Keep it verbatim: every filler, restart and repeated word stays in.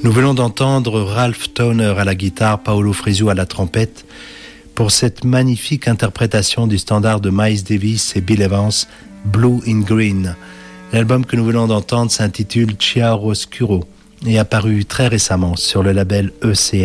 Nous venons d'entendre Ralph Towner à la guitare, Paolo Fresu à la trompette, pour cette magnifique interprétation du standard de Miles Davis et Bill Evans, Blue in Green. L'album que nous venons d'entendre s'intitule Chiaroscuro et apparu très récemment sur le label E C M.